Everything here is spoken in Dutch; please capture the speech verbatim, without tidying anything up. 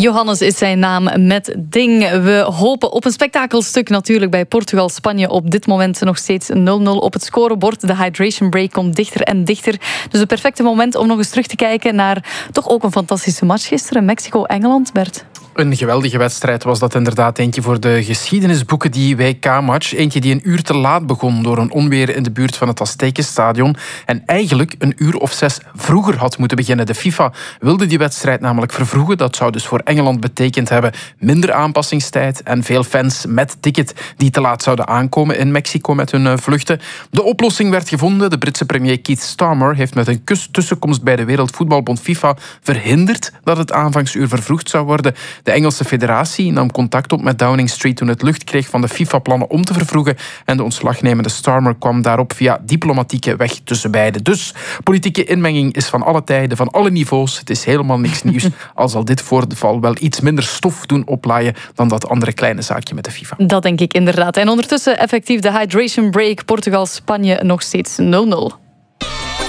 Johannes is zijn naam met Ding. We hopen op een spektakelstuk natuurlijk bij Portugal-Spanje. Op dit moment nog steeds nul nul op het scorebord. De hydration break komt dichter en dichter. Dus het perfecte moment om nog eens terug te kijken naar toch ook een fantastische match gisteren. Mexico-Engeland, Bert. Een geweldige wedstrijd was dat inderdaad. Eentje voor de geschiedenisboeken, die W K-match. Eentje die een uur te laat begon door een onweer in de buurt van het Aztekenstadion. En eigenlijk een uur of zes vroeger had moeten beginnen. De FIFA wilde die wedstrijd namelijk vervroegen. Dat zou dus voor Engeland betekend hebben minder aanpassingstijd en veel fans met ticket die te laat zouden aankomen in Mexico met hun vluchten. De oplossing werd gevonden. De Britse premier Keith Starmer heeft met een tussenkomst bij de Wereldvoetbalbond FIFA verhinderd dat het aanvangsuur vervroegd zou worden. De Engelse federatie nam contact op met Downing Street toen het lucht kreeg van de FIFA-plannen om te vervroegen. En de ontslagnemende Starmer kwam daarop via diplomatieke weg tussen beiden. Dus politieke inmenging is van alle tijden, van alle niveaus. Het is helemaal niks nieuws. Al zal dit voorval wel iets minder stof doen oplaaien dan dat andere kleine zaakje met de FIFA. Dat denk ik inderdaad. En ondertussen effectief de hydration break. Portugal-Spanje nog steeds nul nul.